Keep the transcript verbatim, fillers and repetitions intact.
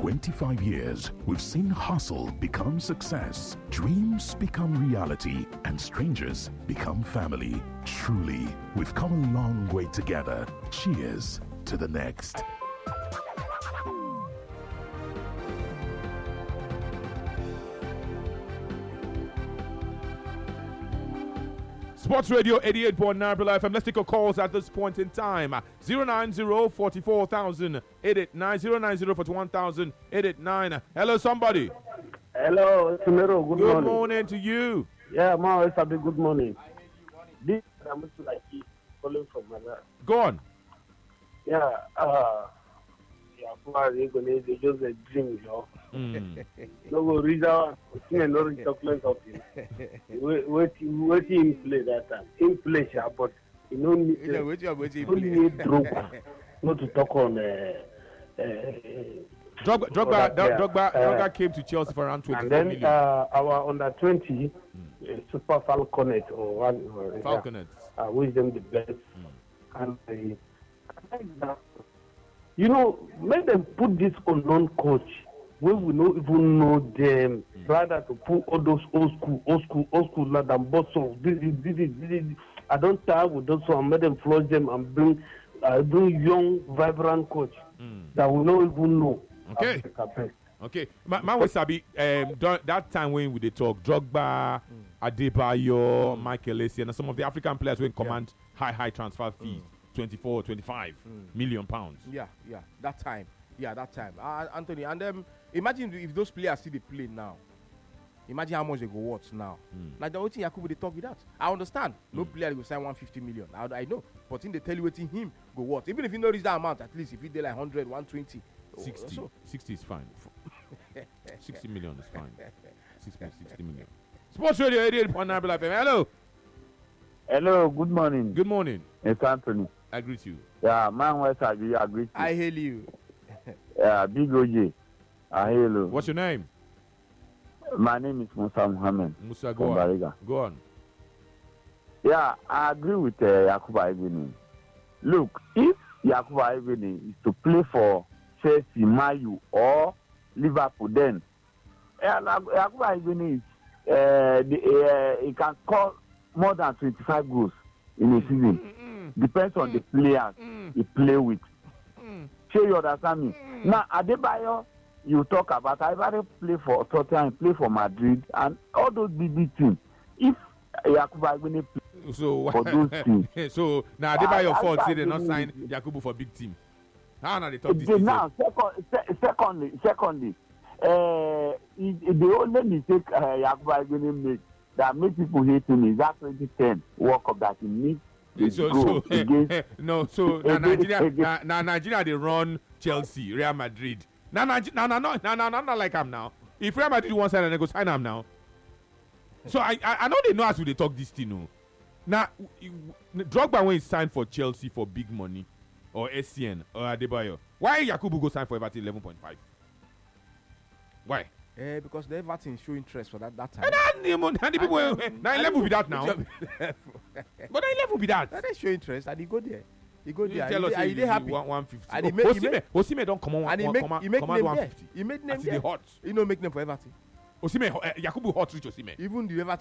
twenty-five years, we've seen hustle become success, dreams become reality, and strangers become family. Truly, we've come a long way together. Cheers to the next. Sports Radio eighty-eight point nine Real F M. Let's take your calls at this point in time. zero nine zero, forty-four thousand, eight eight nine, zero nine zero, forty-one thousand, eight eight nine. Hello, somebody. Hello, Sumero. Good, good morning. morning to you. Yeah, Ma, it's a big good morning. This is like calling from Mala. Go on. Yeah, uh, yeah, probably going to just a dream, you know. Mm. No go read out, no chocolate of him. Wait, wait, him play that time. Him play, yeah, but you know, you Yeah, wait, yeah, wait, you don't play. need Drogba. Not to talk on. Uh, uh, Drogba, Drogba, that, yeah. Drogba, Uh, Drogba came to Chelsea for around and twenty-four then million. uh, our under twenty, uh, Super Falconet or one, or, Falconets. I wish them the best. And I, I like that. You know, make them put this unknown coach where we don't even know them, mm. rather to put all those old school, old school, old school lad and boss of this, is- this, is- this, is- I don't tie with those one, make them flush them and bring, uh, bring young, vibrant coach Mm. that we don't even know. Okay. Africa best. Okay, Ma- man, we sabi um, dur- that time when we dey talk Drogba, Adebayo, Michael Essien, and some of the African players when command high, high transfer fees, twenty-four, twenty-five million pounds. Yeah, yeah, that time. Yeah, that time. Uh, Anthony, and um, imagine if those players see the play now. Imagine how much they go worth now. Mm. Like the only thing Yakubu they talk with that. I understand. No player will sign one hundred fifty million. I, I know. But in they tell you what him go worth. Even if you know reach that amount, at least if he did like one hundred, one twenty. sixty, So, sixty is fine. sixty million is fine. sixty, sixty million. Sports Radio eighty-eight point nine Real F M. Hello. Hello, good morning. Good morning. It's Anthony. I greet you. Yeah, man, West I agree. I agree. I hail you. Yeah, Big O J. I hail you. What's your name? My name is Musa Muhammad Musa, go from on. Bariga. Go on. Yeah, I agree with uh, Yakuba Ibini. Look, if Yakuba Ibini is to play for Chelsea, Man U, or Liverpool, then uh, Yakuba Ibini is uh, the, uh, he can score more than twenty-five goals in a season. Mm-mm. Depends on the players Mm. he play with. Mm. Sure, you understand me? Now, Adebayo, you talk about, I rather play for Tottenham, play for Madrid, and all those big, big teams. If Yakuba Ibini play So, for those teams, so now Adebayo I- I- fault I say they not agree sign with Yakubu for big team. How now they talk this? they thing, now, second, se- secondly, secondly, uh, it, it, the only mistake uh, Yakuba Ibini make that make people hate him is that twenty ten World Cup that he missed. So, the so, goal against no, so now against- Nigeria, against- now, now Nigeria they run Chelsea, Real Madrid. Now, now, now, now, now, now, now, not like him now. If Real Madrid wants sign, they go sign him now. So I, I, I know they know how to they talk this thing. No. Now, Drogba when he signed for Chelsea for big money, or S C N or Adebayo, why Yakubu go sign for Everton eleven point five? Why? Eh, because the Everton show interest for that, that time. And now, now the people, now eleven be that now. But now eleven be that. Now they show interest and he go there. He go You there. tell us and he, say and he happy. one one fifty. And he make- he Osime, make- Osime don't come on And he one, make, come he make command name one there. fifty. He make name As he there. dey hot. He no make name for Everton. Osime, uh, Yakubu hot reach Osime. Even the Everton